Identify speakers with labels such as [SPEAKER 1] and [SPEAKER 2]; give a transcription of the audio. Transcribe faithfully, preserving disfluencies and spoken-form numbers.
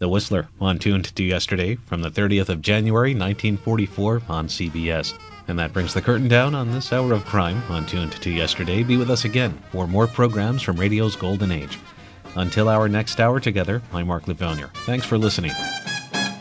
[SPEAKER 1] The Whistler on Tuned to Yesterday from the thirtieth of January, nineteen forty-four on C B S. And that brings the curtain down on this hour of crime on Tuned to Yesterday. Be with us again for more programs from radio's golden age. Until our next hour together, I'm Mark Lavounier. Thanks for listening.